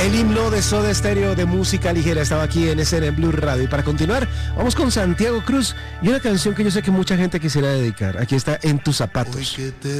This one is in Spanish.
El himno de Soda Stereo de música ligera estaba aquí en Escena en Blue Radio. Y para continuar, vamos con Santiago Cruz y una canción que yo sé que mucha gente quisiera dedicar. Aquí está En tus zapatos.